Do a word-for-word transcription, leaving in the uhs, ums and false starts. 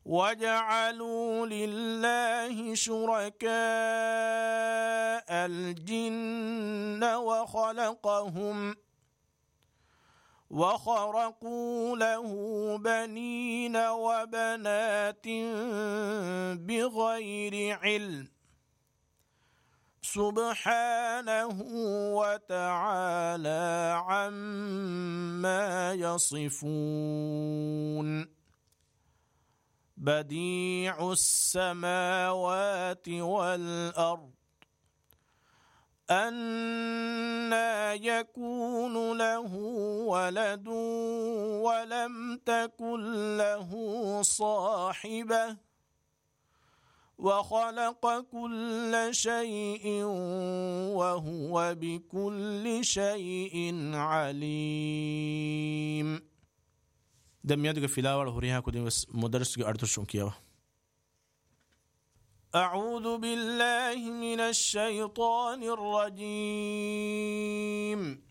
وجعلوا لله شركاء الجن وخلقهم وخرقوا له بنين وبنات بغير علم سبحانه وتعالى عما يصفون بديع السماوات والأرض أنى يكون له ولد ولم تكن له صاحبة وخلق كل شيء وهو بكل شيء عليم. دميادك في لاور هوريها كده مدرس أرتشون كيا. أعوذ بالله من الشيطان الرجيم.